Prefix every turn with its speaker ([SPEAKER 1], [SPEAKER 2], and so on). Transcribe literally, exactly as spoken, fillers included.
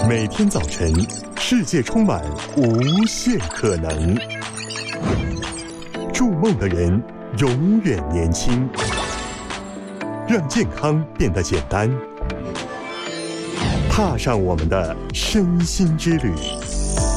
[SPEAKER 1] 每天早晨，世界充满无限可能。筑梦的人永远年轻。让健康变得简单。踏上我们的身心之旅。